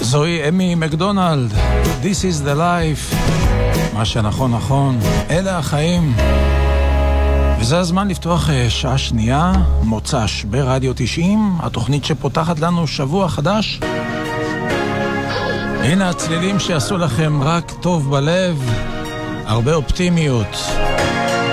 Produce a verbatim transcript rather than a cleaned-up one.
זוהי אמי מקדונלד, This is the life, מה שנכון נכון, אלה החיים. וזה הזמן לפתוח שעה שנייה, מוצ"ש ברדיו תשעים, התוכנית שפותחת לנו שבוע חדש. הנה הצלילים שעשו לכם רק טוב בלב, הרבה אופטימיות.